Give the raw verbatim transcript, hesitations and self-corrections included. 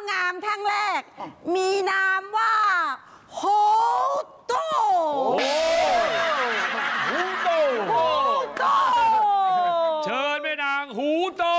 งามแท่งแรกมีนามว่าโฮโตหูโตหูโตเชิญแม่นางหูโต